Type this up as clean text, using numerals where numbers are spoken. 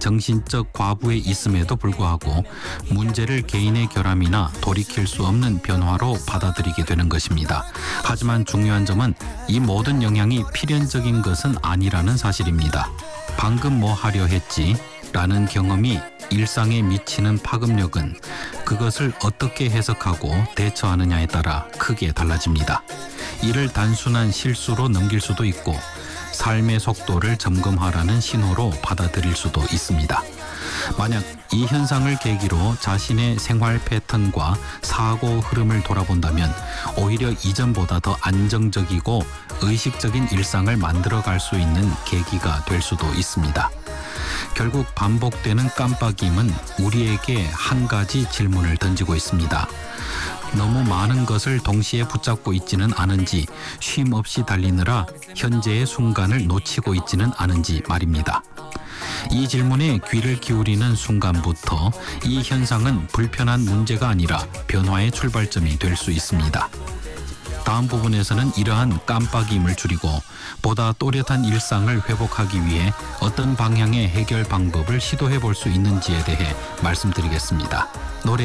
정신적 과부에 있음에도 불구하고 문제를 개인의 결함이나 돌이킬 수 없는 변화로 받아들이게 되는 것입니다. 하지만 중요한 점은 이 모든 영향이 필연적인 것은 아니라는 사실입니다. 방금 뭐 하려 했지? 라는 경험이 일상에 미치는 파급력은 그것을 어떻게 해석하고 대처하느냐에 따라 크게 달라집니다. 이를 단순한 실수로 넘길 수도 있고 삶의 속도를 점검하라는 신호로 받아들일 수도 있습니다. 만약 이 현상을 계기로 자신의 생활 패턴과 사고 흐름을 돌아본다면 오히려 이전보다 더 안정적이고 의식적인 일상을 만들어갈 수 있는 계기가 될 수도 있습니다. 결국 반복되는 깜빡임은 우리에게 한 가지 질문을 던지고 있습니다. 너무 많은 것을 동시에 붙잡고 있지는 않은지, 쉼 없이 달리느라 현재의 순간을 놓치고 있지는 않은지 말입니다. 이 질문에 귀를 기울이는 순간부터 이 현상은 불편한 문제가 아니라 변화의 출발점이 될 수 있습니다. 다음 부분에서는 이러한 깜빡임을 줄이고 보다 또렷한 일상을 회복하기 위해 어떤 방향의 해결 방법을 시도해 볼 수 있는지에 대해 말씀드리겠습니다. 노래